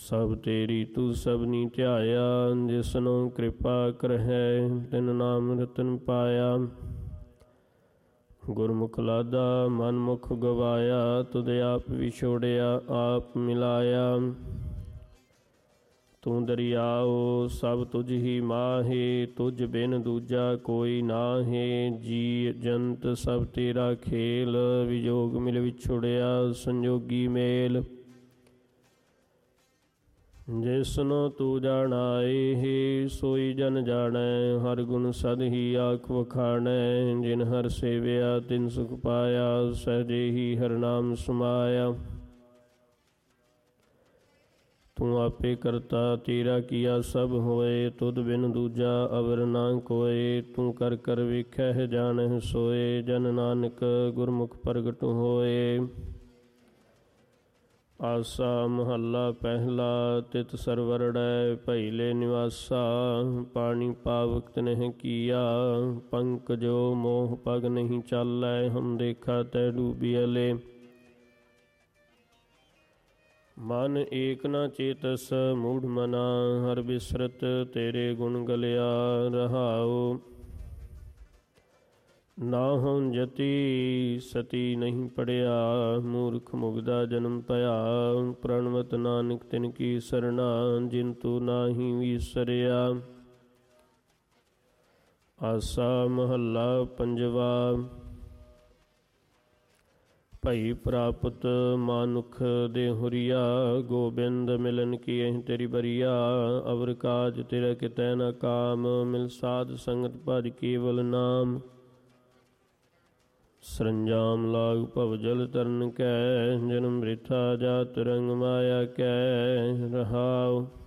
ਸਭ ਤੇਰੀ ਤੂੰ ਸਭਨੀ ਧਿਆਇਆ, ਜਿਸਨੂੰ ਕਿਰਪਾ ਕਰਹਿ ਤਿਨ ਨਾਮ ਰਤਨ ਪਾਇਆ। ਗੁਰਮੁਖ ਲਾਦਾ ਮਨ ਮੁਖ ਗਵਾਇਆ, ਤੁਧ ਆਪ ਵਿਛੋੜਿਆ ਆਪ ਮਿਲਾਇਆ। ਤੂੰ ਦਰਿਆਓ ਸਭ ਤੁਝ ਹੀ ਮਾਹੇ, ਤੁਝ ਬਿਨ ਦੂਜਾ ਕੋਈ ਨਾਹੇ। ਜੀ ਜੰਤ ਸਭ ਤੇਰਾ ਖੇਲ, ਵਿਜੋਗ ਮਿਲ ਵਿਛੁੜਿਆ ਸੰਜੋਗੀ ਮੇਲ। ਜਿਸਨੂੰ ਤੂੰ ਜਾਣਾਏ ਸੋਈ ਜਨ ਜਾਣੈ, ਹਰ ਗੁਣ ਸਦ ਹੀ ਆਖ ਵਖਾਣੈ। ਜਿਨ ਹਰ ਸੇਵਿਆ ਤਿਨ ਸੁਖ ਪਾਇਆ, ਸਹਜੇ ਹੀ ਹਰ ਨਾਮ ਸਮਾਇਆ। ਤੂੰ ਆਪੇ ਕਰਤਾ ਤੇਰਾ ਕੀਆ ਸਭ ਹੋਏ, ਤੁਧ ਬਿਨ ਦੂਜਾ ਅਵਰ ਨਾ ਕੋਏ। ਤੂੰ ਕਰ ਕਰ ਵੇਖਹਿ ਜਾਣਹਿ ਸੋਏ, ਜਨ ਨਾਨਕ ਗੁਰਮੁਖ ਪ੍ਰਗਟ ਹੋਏ। ਆਸਾ ਮਹੱਲਾ ਪਹਿਲਾ, ਤਿਤ ਸਰਵਰੜੈ ਭਇਲੇ ਨਿਵਾਸਾ। ਪਾਣੀ ਪਾਵਕ ਤਿਨਹਿ ਕੀਆ, ਪੰਕਜੋ ਮੋਹ ਪਗ ਨਹੀਂ ਚਾਲੈ। ਹਮ ਦੇਖਾ ਤੈ ਡੂਬਿਅਲੇ। ਮਨ ਏਕ ਨ ਚੇਤਸ ਮੂఢ ਮਨਾ, ਹਰ ਬਿਸਰਤ ਤੇਰੇ ਗੁਣ ਗਲਿਆ ਰਹਾਉ। ਨਾਹੰ ਜਤੀ ਸਤੀ ਨਹੀਂ ਪੜਿਆ, ਮੂਰਖ ਮੁਗਦਾ ਜਨਮ ਭਇਆ। ਪ੍ਰਣਵਤ ਨਾਨਕ ਤਿਨ ਕੀ ਸਰਣਾ, ਜਿਨ ਤੂੰ ਨਾਹੀ ਵਿਸਰਿਆ। ਆਸਾ ਮਹੱਲਾ ਪੰਜਵਾ। ਭਈ ਪ੍ਰਾਪਤ ਮਾਨੁਖ ਦੇ ਹੁਰੀਆ, ਗੋਬਿੰਦ ਮਿਲਨ ਕੀ ਅਹੀਂ ਤੇਰੀ ਬਰੀਆ। ਅਵਰ ਕਾਜ ਤੇਰਾ ਕਿਤੈ ਨ ਕਾਮ, ਮਿਲ ਸਾਧ ਸੰਗਤ ਭਜ ਕੇਵਲ ਨਾਮ। ਸਰੰਜਾਮ ਲਾਗ ਭਵ ਜਲ ਤਰਨ ਕੈ, ਜਨਮ ਬ੍ਰਿਥਾ ਜਾਤ ਰੰਗ ਮਾਇਆ ਕੈ ਰਹਾਉ।